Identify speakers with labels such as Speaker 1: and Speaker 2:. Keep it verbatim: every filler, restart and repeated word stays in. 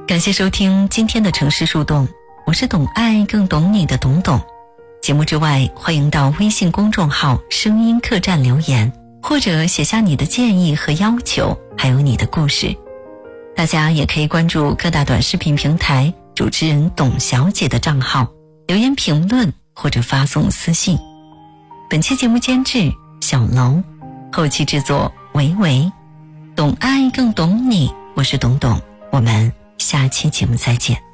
Speaker 1: 感谢收听今天的城市树洞，我是懂爱更懂你的董董。节目之外，欢迎到微信公众号声音客栈留言，或者写下你的建议和要求，还有你的故事。大家也可以关注各大短视频平台主持人董小姐的账号，留言评论或者发送私信。本期节目监制小楼，后期制作维维。懂爱更懂你，我是董董，我们下期节目再见。